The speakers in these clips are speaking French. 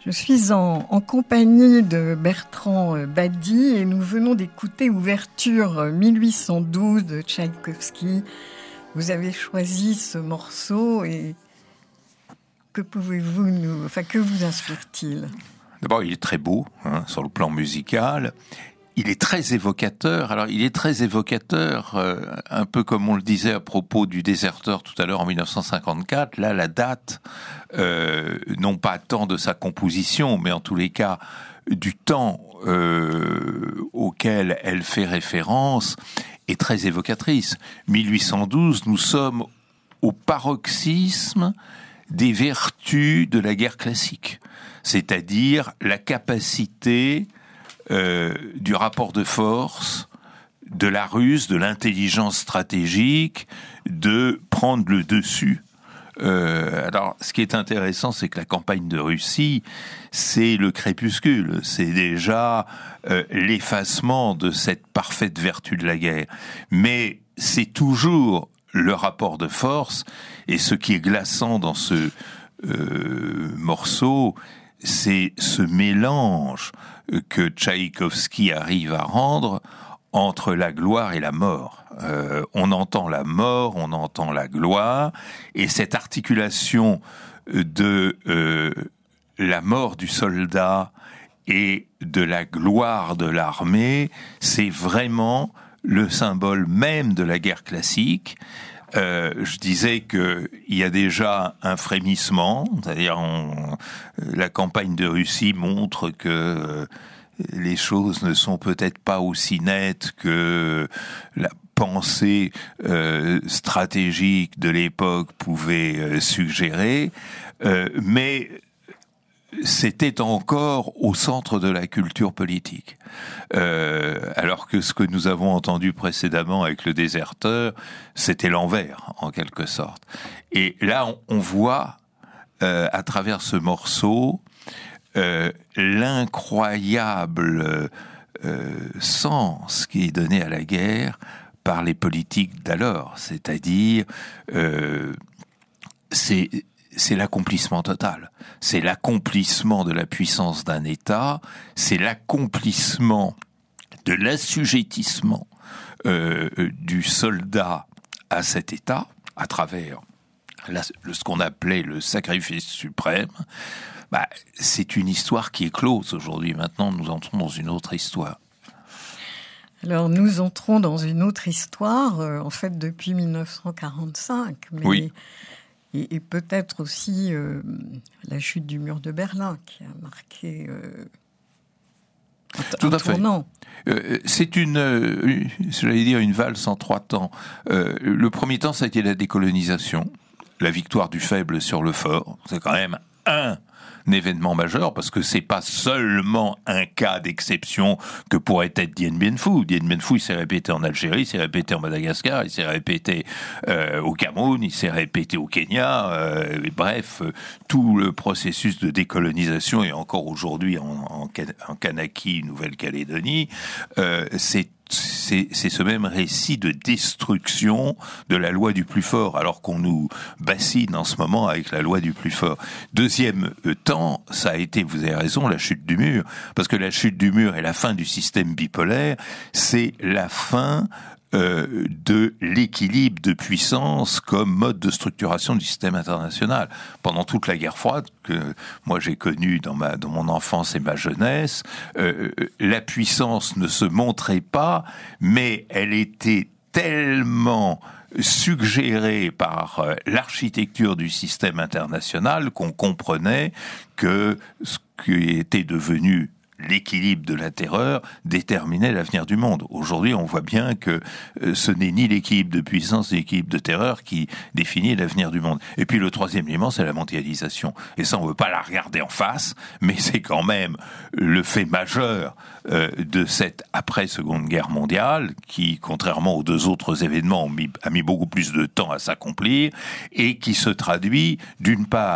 Je suis en compagnie de Bertrand Badi et nous venons d'écouter Ouverture 1812 de Tchaïkovski. Vous avez choisi ce morceau et que que vous inspire-t-il ? D'abord, il est très beau, sur le plan musical. Il est très évocateur. Alors, il est très évocateur, un peu comme on le disait à propos du Déserteur tout à l'heure en 1954. Là, la date, non pas tant de sa composition, mais en tous les cas du temps auquel elle fait référence, est très évocatrice. 1812, nous sommes au paroxysme des vertus de la guerre classique, c'est-à-dire la capacité du rapport de force, de la ruse, de l'intelligence stratégique, de prendre le dessus. Alors, ce qui est intéressant, c'est que la campagne de Russie, c'est le crépuscule, c'est déjà l'effacement de cette parfaite vertu de la guerre. Mais c'est toujours le rapport de force, et ce qui est glaçant dans ce morceau, c'est ce mélange que Tchaïkovski arrive à rendre entre la gloire et la mort. On entend la mort, on entend la gloire, et cette articulation de la mort du soldat et de la gloire de l'armée, c'est vraiment le symbole même de la guerre classique. Je disais que il y a déjà un frémissement, c'est-à-dire la campagne de Russie montre que les choses ne sont peut-être pas aussi nettes que la pensée stratégique de l'époque pouvait suggérer, mais c'était encore au centre de la culture politique. Alors que ce que nous avons entendu précédemment avec le Déserteur, c'était l'envers, en quelque sorte. Et là, on voit, à travers ce morceau, l'incroyable sens qui est donné à la guerre par les politiques d'alors. C'est-à-dire, c'est l'accomplissement total. C'est l'accomplissement de la puissance d'un État, c'est l'accomplissement de l'assujettissement du soldat à cet État, à travers ce qu'on appelait le sacrifice suprême. C'est une histoire qui est close aujourd'hui. Maintenant, nous entrons dans une autre histoire. Alors, nous entrons dans une autre histoire, en fait, depuis 1945. Mais oui. Et peut-être aussi la chute du mur de Berlin qui a marqué Tout à tournant. C'est une valse en 3 temps. Le premier temps, ça a été la décolonisation, la victoire du faible sur le fort. C'est quand même un événement majeur, parce que c'est pas seulement un cas d'exception que pourrait être Dien Bien Phu. Dien Bien Phu, il s'est répété en Algérie, il s'est répété en Madagascar, il s'est répété au Cameroun, il s'est répété au Kenya. Bref, tout le processus de décolonisation, et encore aujourd'hui en Kanaki, Nouvelle-Calédonie, c'est ce même récit de destruction de la loi du plus fort, alors qu'on nous bassine en ce moment avec la loi du plus fort. Deuxième temps, ça a été, vous avez raison, la chute du mur, parce que la chute du mur et la fin du système bipolaire, c'est la fin de l'équilibre de puissance comme mode de structuration du système international. Pendant toute la guerre froide, que moi j'ai connue dans mon enfance et ma jeunesse, la puissance ne se montrait pas, mais elle était tellement suggérée par l'architecture du système international qu'on comprenait que ce qui était devenu l'équilibre de la terreur déterminait l'avenir du monde. Aujourd'hui, on voit bien que ce n'est ni l'équilibre de puissance ni l'équilibre de terreur qui définit l'avenir du monde. Et puis le troisième élément, c'est la mondialisation. Et ça, on ne veut pas la regarder en face, mais c'est quand même le fait majeur de cette après-seconde guerre mondiale qui, contrairement aux 2 autres événements, a mis beaucoup plus de temps à s'accomplir et qui se traduit, d'une part,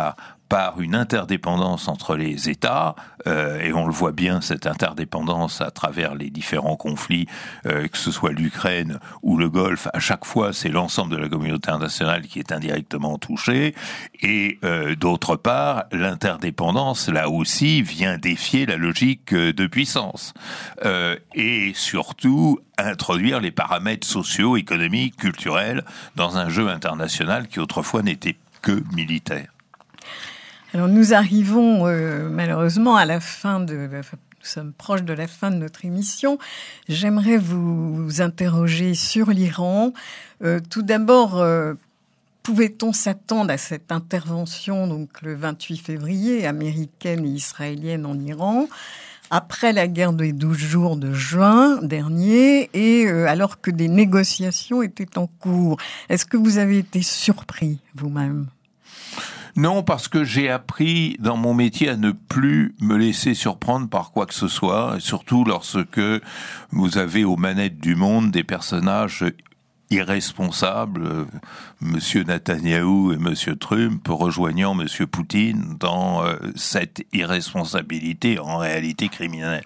par une interdépendance entre les États, et on le voit bien, cette interdépendance à travers les différents conflits, que ce soit l'Ukraine ou le Golfe, à chaque fois c'est l'ensemble de la communauté internationale qui est indirectement touchée, et d'autre part, l'interdépendance, là aussi, vient défier la logique de puissance, et surtout introduire les paramètres sociaux, économiques, culturels dans un jeu international qui autrefois n'était que militaire. Alors nous arrivons malheureusement à la fin nous sommes proches de la fin de notre émission. J'aimerais vous interroger sur l'Iran. Tout d'abord, pouvait-on s'attendre à cette intervention, donc le 28 février, américaine et israélienne en Iran, après la guerre des 12 jours de juin dernier, et alors que des négociations étaient en cours? Est-ce que vous avez été surpris vous-même? Non, parce que j'ai appris dans mon métier à ne plus me laisser surprendre par quoi que ce soit, surtout lorsque vous avez aux manettes du monde des personnages irresponsables, Monsieur Netanyahou et Monsieur Trump, rejoignant Monsieur Poutine dans cette irresponsabilité en réalité criminelle.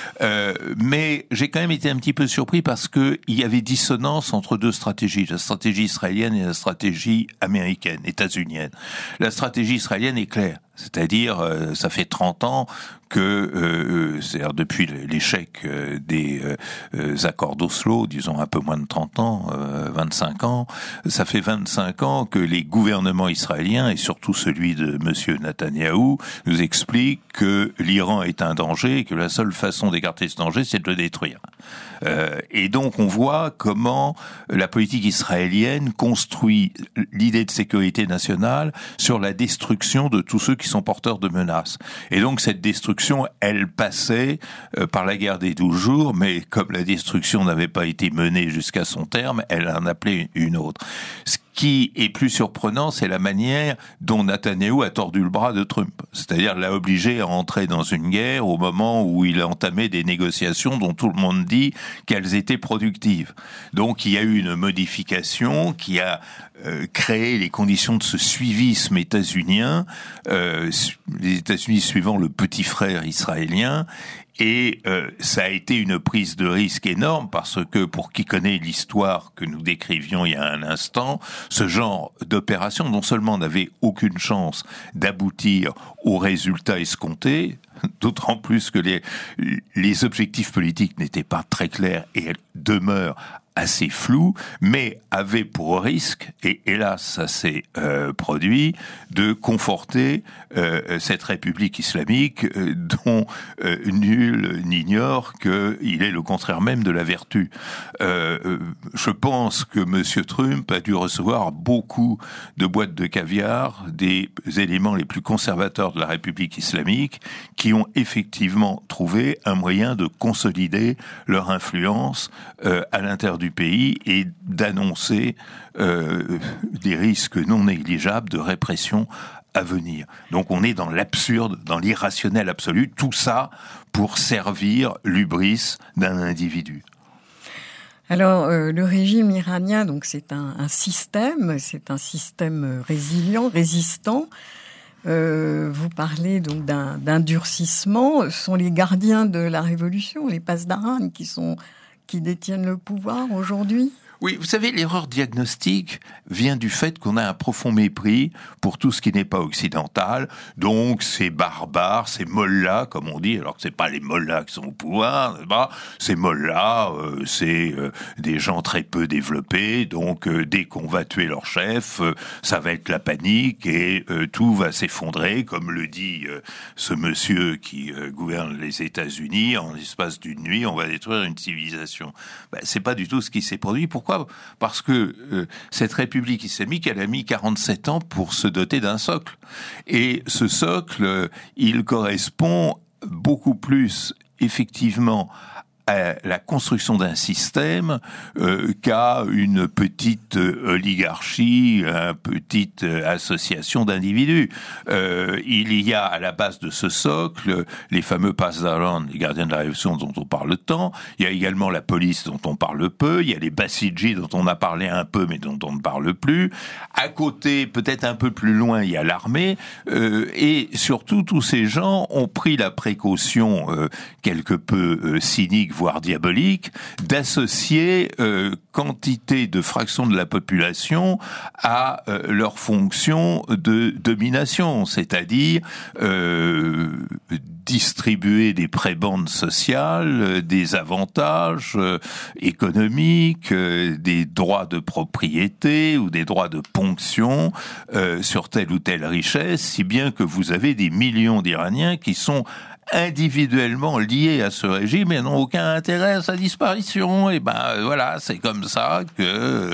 Mais j'ai quand même été un petit peu surpris parce que il y avait dissonance entre deux stratégies, la stratégie israélienne et la stratégie américaine, états-unienne. La stratégie israélienne est claire. C'est-à-dire, ça fait 30 ans que, c'est-à-dire depuis l'échec des accords d'Oslo, disons un peu moins de 30 ans, 25 ans, ça fait 25 ans que les gouvernements israéliens, et surtout celui de Monsieur Netanyahou, nous expliquent que l'Iran est un danger et que la seule façon d'écarter ce danger, c'est de le détruire. Et donc on voit comment la politique israélienne construit l'idée de sécurité nationale sur la destruction de tous ceux qui sont porteurs de menaces. Et donc cette destruction, elle passait par la guerre des 12 jours, mais comme la destruction n'avait pas été menée jusqu'à son terme, elle en appelait une autre. Ce qui est plus surprenant, c'est la manière dont Netanyahou a tordu le bras de Trump. C'est-à-dire l'a obligé à entrer dans une guerre au moment où il a entamé des négociations dont tout le monde dit qu'elles étaient productives. Donc il y a eu une modification qui a créé les conditions de ce suivisme états-unien, les États-Unis suivant le petit frère israélien. Et ça a été une prise de risque énorme parce que, pour qui connaît l'histoire que nous décrivions il y a un instant, ce genre d'opération non seulement n'avait aucune chance d'aboutir aux résultats escomptés, d'autant plus que les objectifs politiques n'étaient pas très clairs et demeurent assez flou, mais avait pour risque, et hélas ça s'est produit, de conforter cette République islamique dont nul n'ignore qu'il est le contraire même de la vertu. Je pense que Monsieur Trump a dû recevoir beaucoup de boîtes de caviar, des éléments les plus conservateurs de la République islamique, qui ont effectivement trouvé un moyen de consolider leur influence à l'intérieur du pays et d'annoncer des risques non négligeables de répression à venir. Donc on est dans l'absurde, dans l'irrationnel absolu, tout ça pour servir l'hubris d'un individu. Alors, le régime iranien, donc c'est un système résilient, résistant. Vous parlez donc d'un durcissement. Ce sont les gardiens de la révolution, les pasdaran, qui détiennent le pouvoir aujourd'hui? Oui, vous savez, l'erreur diagnostique vient du fait qu'on a un profond mépris pour tout ce qui n'est pas occidental. Donc, ces barbares, ces mollahs, comme on dit, alors que c'est pas les mollahs qui sont au pouvoir, ces mollahs, c'est des gens très peu développés. Donc, dès qu'on va tuer leur chef, ça va être la panique et tout va s'effondrer, comme le dit ce monsieur qui gouverne les États-Unis. En l'espace d'une nuit, on va détruire une civilisation. C'est pas du tout ce qui s'est produit. Pourquoi ? Parce que cette République islamique, elle a mis 47 ans pour se doter d'un socle. Et ce socle, il correspond beaucoup plus, effectivement, à la construction d'un système qu'à une petite oligarchie, une petite association d'individus. Il y a à la base de ce socle les fameux Pasdaran, les gardiens de la révolution dont on parle tant. Il y a également la police dont on parle peu. Il y a les Bassidji dont on a parlé un peu mais dont on ne parle plus. À côté, peut-être un peu plus loin, il y a l'armée. Et surtout, tous ces gens ont pris la précaution quelque peu cynique, voire diabolique, d'associer quantité de fractions de la population à leur fonction de domination, c'est-à-dire distribuer des prébendes sociales, des avantages économiques, des droits de propriété ou des droits de ponction sur telle ou telle richesse, si bien que vous avez des millions d'Iraniens qui sont individuellement liés à ce régime et n'ont aucun intérêt à sa disparition. Et voilà, c'est comme ça que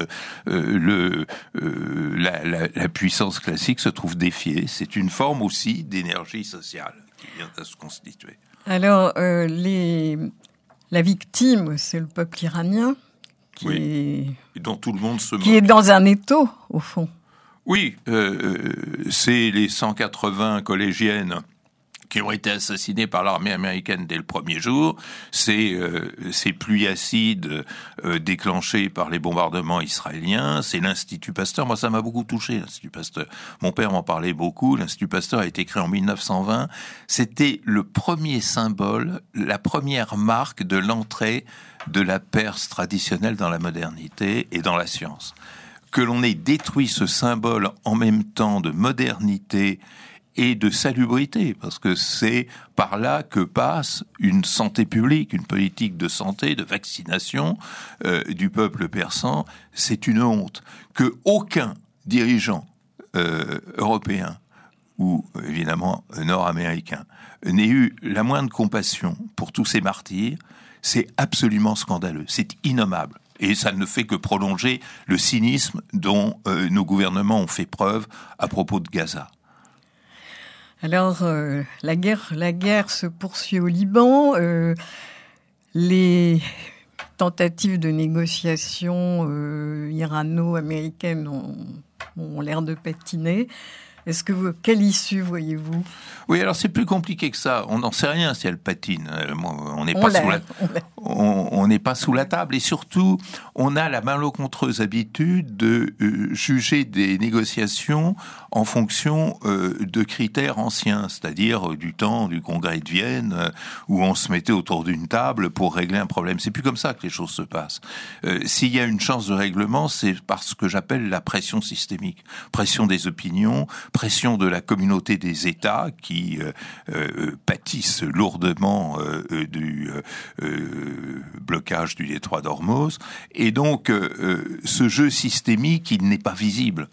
la puissance classique se trouve défiée. C'est une forme aussi d'énergie sociale qui vient à se constituer. Alors, la victime, c'est le peuple iranien et dont tout le monde se moque. Qui est dans un étau, au fond. Oui, c'est les 180 collégiennes qui ont été assassinés par l'armée américaine dès le premier jour, ces pluies acides déclenchées par les bombardements israéliens, c'est l'Institut Pasteur. Moi, ça m'a beaucoup touché, l'Institut Pasteur. Mon père m'en parlait beaucoup. L'Institut Pasteur a été créé en 1920. C'était le premier symbole, la première marque de l'entrée de la Perse traditionnelle dans la modernité et dans la science. Que l'on ait détruit ce symbole en même temps de modernité et de salubrité, parce que c'est par là que passe une santé publique, une politique de santé, de vaccination du peuple persan. C'est une honte que aucun dirigeant européen ou évidemment nord-américain n'ait eu la moindre compassion pour tous ces martyrs. C'est absolument scandaleux, c'est innommable. Et ça ne fait que prolonger le cynisme dont nos gouvernements ont fait preuve à propos de Gaza. Alors, la guerre se poursuit au Liban. Les tentatives de négociation irano-américaines ont l'air de patiner. Quelle issue voyez-vous ? Oui, alors c'est plus compliqué que ça. On n'en sait rien si elle patine. On n'est pas sous la table. Et surtout, on a la malencontreuse habitude de juger des négociations en fonction de critères anciens, c'est-à-dire du temps du Congrès de Vienne, où on se mettait autour d'une table pour régler un problème. C'est plus comme ça que les choses se passent. S'il y a une chance de règlement, c'est par ce que j'appelle la pression systémique. Pression des opinions, pression de la communauté des États qui pâtissent lourdement du blocage du détroit d'Ormuz. Et donc, ce jeu systémique, il n'est pas visible.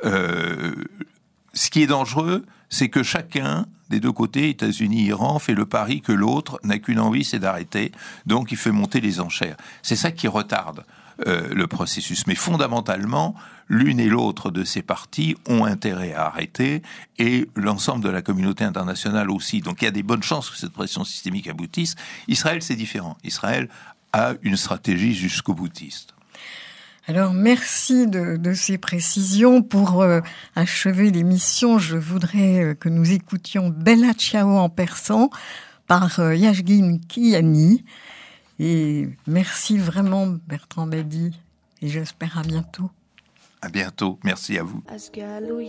Ce qui est dangereux, c'est que chacun des deux côtés, États-Unis, Iran, fait le pari que l'autre n'a qu'une envie, c'est d'arrêter. Donc, il fait monter les enchères. C'est ça qui retarde le processus. Mais fondamentalement, l'une et l'autre de ces parties ont intérêt à arrêter et l'ensemble de la communauté internationale aussi. Donc il y a des bonnes chances que cette pression systémique aboutisse. Israël, c'est différent. Israël a une stratégie jusqu'au boutiste. Alors, merci de ces précisions. Pour achever l'émission, je voudrais que nous écoutions Bella Ciao en persan par Yashgin Kiani. Et merci vraiment, Bertrand Badi, et j'espère à bientôt. À bientôt, merci à vous.